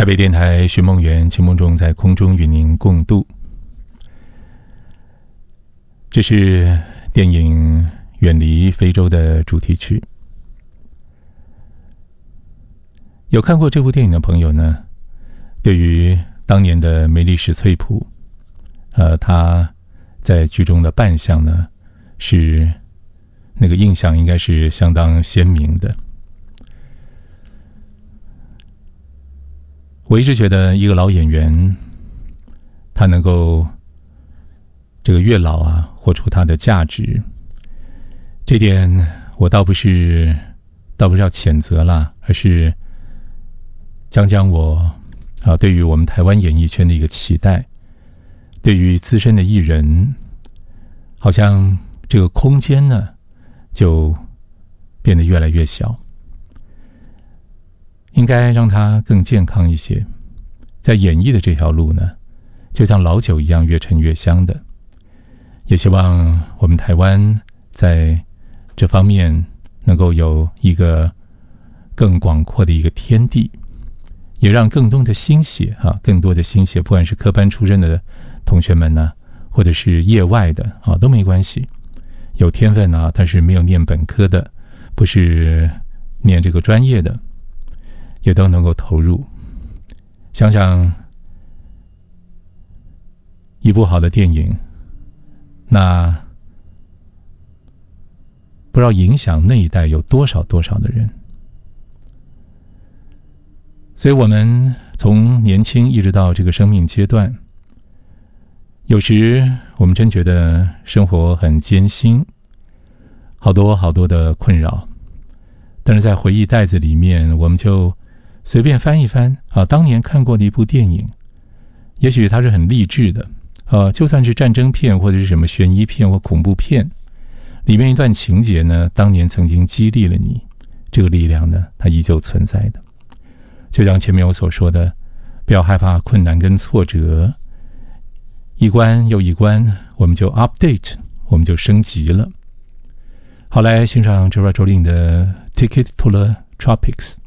台北电台寻梦园，秦梦中在空中与您共度。这是电影《远离非洲》的主题曲。有看过这部电影的朋友呢，对于当年的梅丽史翠普，他在剧中的扮相呢，是那个印象应该是相当鲜明的。我一直觉得一个老演员，他能够这个越老啊，活出他的价值，这点我倒不是要谴责啦，而是讲我对于我们台湾演艺圈的一个期待，对于资深的艺人，好像这个空间呢就变得越来越小。应该让它更健康一些，在演艺的这条路呢，就像老酒一样越陈越香的。也希望我们台湾在这方面能够有一个更广阔的一个天地，也让更多的新血不管是科班出身的同学们呢，或者是业外的都没关系，有天分啊，但是没有念本科的，不是念这个专业的，也都能够投入。想想一部好的电影，那不知道影响那一代有多少的人。所以我们从年轻一直到这个生命阶段，有时我们真觉得生活很艰辛，好多的困扰，但是在回忆袋子里面，我们就随便翻一翻当年看过的一部电影，也许它是很励志的就算是战争片或者是什么悬疑片或恐怖片，里面一段情节呢，当年曾经激励了你，这个力量呢，它依旧存在的。就像前面我所说的，不要害怕困难跟挫折，一关又一关，我们就 update， 我们就升级了。好，来欣赏 Gerard Joling 的 Ticket to the Tropics。